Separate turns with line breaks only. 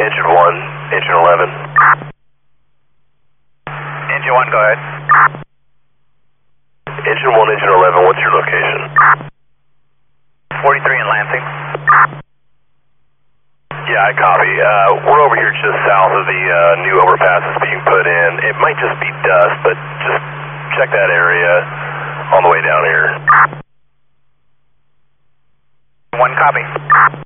Engine 1, Engine 11.
Engine 1, go ahead.
Engine 1, Engine 11, what's your location?
43 in Lansing.
Yeah, I copy. We're over here just south of the new overpass that's being put in. It might just be dust, but just check that area on the way down here.
1, copy.